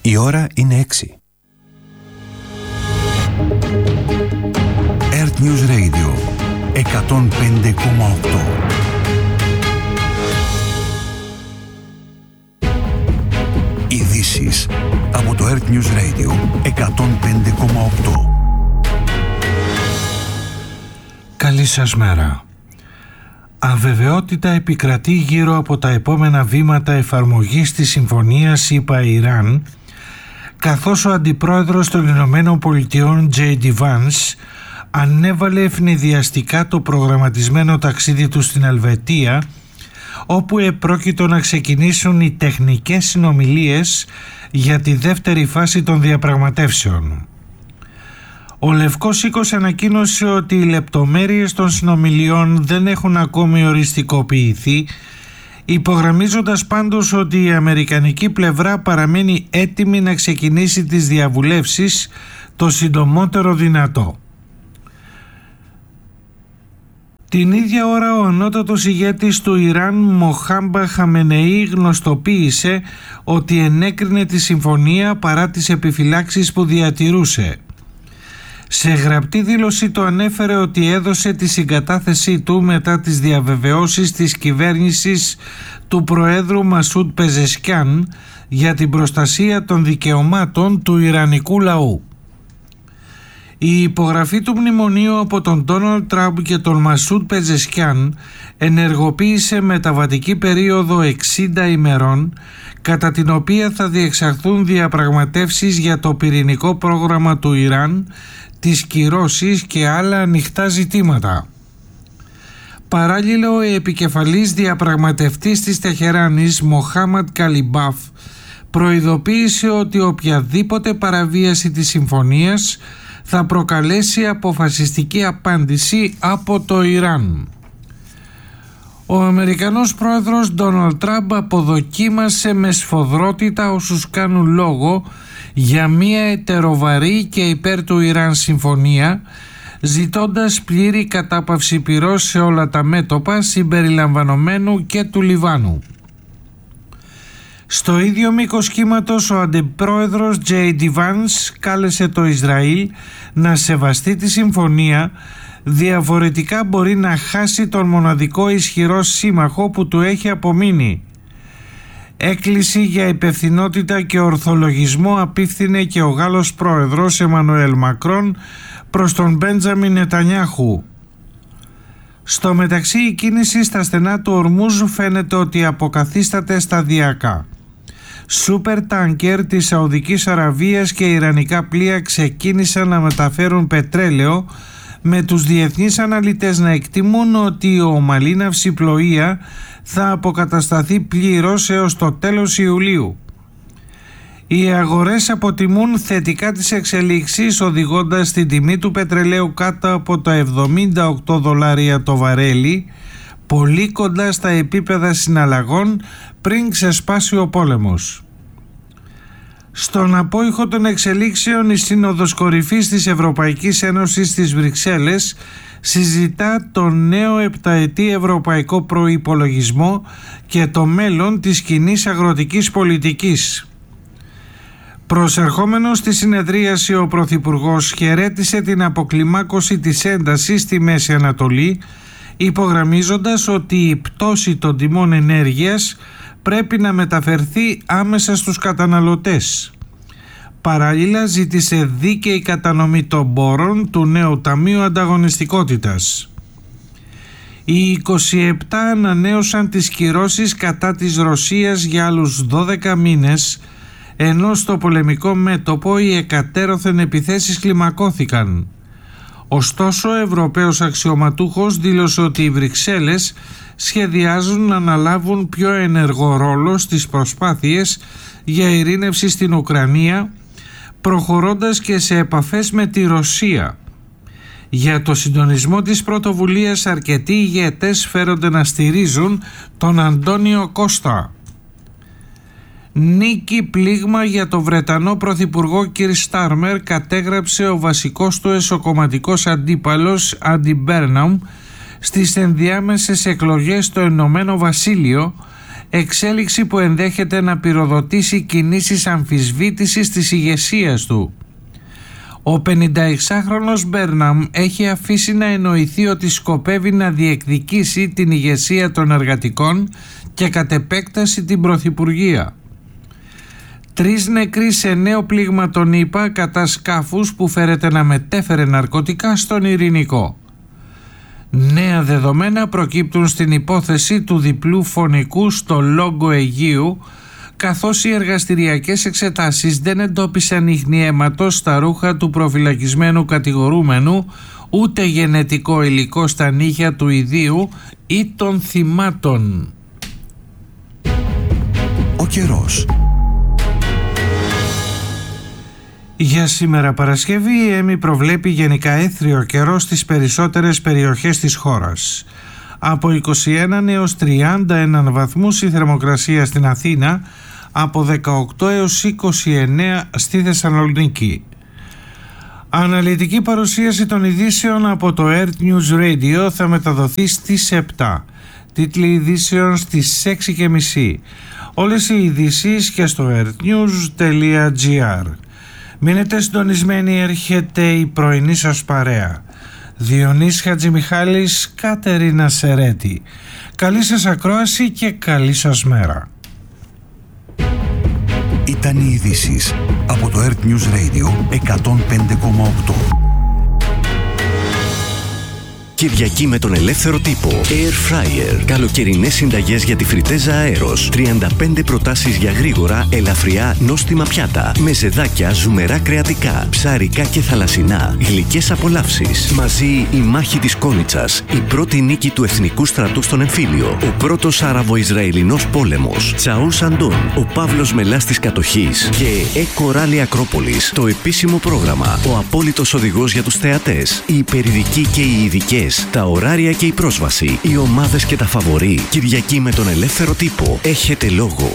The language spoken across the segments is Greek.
Η ώρα είναι 6. Earth News Radio 105,8. Ειδήσεις από το Earth News Radio 105,8. Καλή σας μέρα. Αβεβαιότητα επικρατεί γύρω από τα επόμενα βήματα εφαρμογής της συμφωνίας ΗΠΑ-Ιράν, καθώς ο Αντιπρόεδρος των Ηνωμένων Πολιτειών J.D. Vance ανέβαλε ευνηδιαστικά το προγραμματισμένο ταξίδι του στην Ελβετία, όπου επρόκειτο να ξεκινήσουν οι τεχνικές συνομιλίες για τη δεύτερη φάση των διαπραγματεύσεων. Ο Λευκός Οίκος ανακοίνωσε ότι οι λεπτομέρειες των συνομιλιών δεν έχουν ακόμη οριστικοποιηθεί, υπογραμμίζοντας πάντως ότι η αμερικανική πλευρά παραμένει έτοιμη να ξεκινήσει τις διαβουλεύσεις το συντομότερο δυνατό. Την ίδια ώρα ο ανώτατος ηγέτης του Ιράν Μοχάμπα Χαμενεή γνωστοποίησε ότι ενέκρινε τη συμφωνία παρά τις επιφυλάξεις που διατηρούσε. Σε γραπτή δήλωση το ανέφερε ότι έδωσε τη συγκατάθεσή του μετά τις διαβεβαιώσεις της κυβέρνησης του Προέδρου Μασούντ Πεζεσκιάν για την προστασία των δικαιωμάτων του Ιρανικού λαού. Η υπογραφή του μνημονίου από τον Ντόναλντ Τραμπ και τον Μασούντ Πεζεσκιάν ενεργοποίησε μεταβατική περίοδο 60 ημερών, κατά την οποία θα διεξαχθούν διαπραγματεύσεις για το πυρηνικό πρόγραμμα του Ιράν, τις κυρώσεις και άλλα ανοιχτά ζητήματα. Παράλληλα, ο επικεφαλής διαπραγματευτής της Τεχεράνης, Μοχάμαντ Καλιμπάφ, προειδοποίησε ότι οποιαδήποτε παραβίαση της συμφωνίας θα προκαλέσει αποφασιστική απάντηση από το Ιράν. Ο Αμερικανός πρόεδρος Ντόναλντ Τραμπ αποδοκίμασε με σφοδρότητα όσους κάνουν λόγο για μια ετεροβαρή και υπέρ του Ιράν συμφωνία, ζητώντας πλήρη κατάπαυση πυρός σε όλα τα μέτωπα συμπεριλαμβανομένου και του Λιβάνου. Στο ίδιο μήκος κύματος ο αντιπρόεδρος J.D. Vance κάλεσε το Ισραήλ να σεβαστεί τη συμφωνία, διαφορετικά μπορεί να χάσει τον μοναδικό ισχυρό σύμμαχο που του έχει απομείνει. Έκκληση για υπευθυνότητα και ορθολογισμό απίφθινε και ο Γάλλος πρόεδρος Εμμανουέλ Μακρόν προς τον Μπέντζαμιν Νετανιάχου. Στο μεταξύ, η κίνηση στα στενά του Ορμούζ φαίνεται ότι αποκαθίσταται σταδιακά. Σούπερ τάνκερ της Σαουδικής Αραβίας και ιρανικά πλοία ξεκίνησαν να μεταφέρουν πετρέλαιο, με τους διεθνείς αναλυτές να εκτιμούν ότι η ομαλή ναυσιπλοεία θα αποκατασταθεί πλήρως έως το τέλος Ιουλίου. Οι αγορές αποτιμούν θετικά τις εξελίξεις, οδηγώντας την τιμή του πετρελαίου κάτω από τα $78 το βαρέλι, πολύ κοντά στα επίπεδα συναλλαγών πριν ξεσπάσει ο πόλεμος. Στον απόϊχο των εξελίξεων, η Σύνοδος Κορυφής της Ευρωπαϊκής Ένωσης στις Βρυξέλλες συζητά το νέο επταετή ευρωπαϊκό προϋπολογισμό και το μέλλον της κοινής αγροτικής πολιτικής. Προσερχόμενος στη συνεδρίαση, ο Πρωθυπουργός χαιρέτησε την αποκλιμάκωση της έντασης στη Μέση Ανατολή, υπογραμμίζοντας ότι η πτώση των τιμών ενέργειας πρέπει να μεταφερθεί άμεσα στους καταναλωτές. Παράλληλα, ζήτησε δίκαιη κατανομή των πόρων του νέου Ταμείου Ανταγωνιστικότητας. Οι 27 ανανέωσαν τις κυρώσεις κατά της Ρωσίας για άλλους 12 μήνες, ενώ στο πολεμικό μέτωπο οι εκατέρωθεν επιθέσεις κλιμακώθηκαν. Ωστόσο, ο Ευρωπαίος αξιωματούχος δήλωσε ότι οι Βρυξέλλες σχεδιάζουν να αναλάβουν πιο ενεργό ρόλο στις προσπάθειες για ειρήνευση στην Ουκρανία, προχωρώντας και σε επαφές με τη Ρωσία. Για το συντονισμό της πρωτοβουλίας, αρκετοί ηγέτες φέρονται να στηρίζουν τον Αντώνιο Κώστα. Νίκη πλήγμα για το Βρετανό Πρωθυπουργό Κιρ Στάρμερ, κατέγραψε ο βασικός του εσωκομματικός αντίπαλος Άντι Μπέρναμ στις ενδιάμεσες εκλογές στο Ηνωμένο Βασίλειο, εξέλιξη που ενδέχεται να πυροδοτήσει κινήσεις αμφισβήτησης της ηγεσίας του. Ο 56χρονος Μπέρναμ έχει αφήσει να εννοηθεί ότι σκοπεύει να διεκδικήσει την ηγεσία των εργατικών και κατ' επέκταση την πρωθυπουργία. 3 νεκροί σε νέο πλήγμα των ΗΠΑ κατά σκάφους που φέρεται να μετέφερε ναρκωτικά στον Ειρηνικό. Νέα δεδομένα προκύπτουν στην υπόθεση του διπλού φωνικού στο Λόγκο Αιγαίου, καθώς οι εργαστηριακές εξετάσεις δεν εντόπισαν ίχνη αίματος στα ρούχα του προφυλακισμένου κατηγορούμενου, ούτε γενετικό υλικό στα νύχια του ιδίου ή των θυμάτων. Ο καιρός. Για σήμερα Παρασκευή η ΕΜΗ προβλέπει γενικά έθριο καιρό στις περισσότερες περιοχές της χώρας. Από 21 έως 31 βαθμούς η θερμοκρασία στην Αθήνα, από 18 έως 29 στη Θεσσαλονίκη. Αναλυτική παρουσίαση των ειδήσεων από το Earth News Radio θα μεταδοθεί στις 7. Τίτλοι ειδήσεων στις 6.30. Όλες οι ειδήσεις και στο earthnews.gr. Μείνετε συντονισμένοι, έρχεται η πρωινή σας παρέα. Διονύς Χατζημιχάλης, Κατερίνα Σερέτη. Καλή σας ακρόαση και καλή σας μέρα. Ήταν οι ειδήσεις από το Earth News Radio 105,8. Κυριακή με τον ελεύθερο τύπο. Air Fryer. Καλοκαιρινές συνταγές για τη φριτέζα αέρος. 35 προτάσεις για γρήγορα, ελαφριά, νόστιμα πιάτα. Με ζεδάκια, ζουμερά κρεατικά, ψαρικά και θαλασσινά. Γλυκές απολαύσεις. Μαζί η μάχη της Κόνιτσας. Η πρώτη νίκη του εθνικού στρατού στον εμφύλιο. Ο πρώτος Άραβο-Ισραηλινός πόλεμος. Τσαούς Αντών. Ο Παύλος Μελάς της κατοχής. Και Κοράλη Ακρόπολης. Το επίσημο πρόγραμμα. Ο απόλυτος οδηγός για τους θεατές. Οι υπερειδικοί και οι ειδικές. Τα ωράρια και η πρόσβαση, οι ομάδες και τα φαβορί. Κυριακή με τον ελεύθερο τύπο. Έχετε λόγο.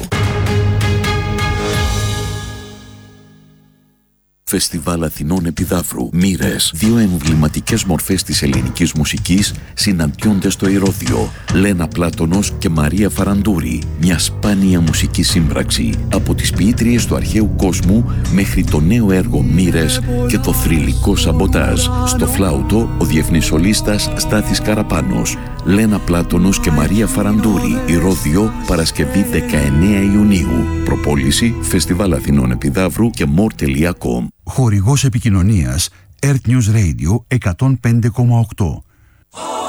Φεστιβάλ Αθηνών Επιδαύρου. Μοίρες. 2 εμβληματικές μορφές της ελληνικής μουσικής συναντιόνται στο Ηρώδειο. Λένα Πλάτωνος και Μαρία Φαραντούρη. Μια σπάνια μουσική σύμπραξη από τις ποιήτριες του αρχαίου κόσμου μέχρι το νέο έργο Μοίρες και το θρυλικό Σαμποτάζ. Στο φλάουτο ο διεθνής σολίστας Στάθης Καραπάνος. Λένα Πλάτωνος και Μαρία Φαραντούρη. Ηρώδειο, Παρασκευή 19 Ιουνίου. Προπόληση Φεστιβάλ Αθηνών Επιδαύρου και more.com. Χορηγός επικοινωνίας Earth News Radio 105,8.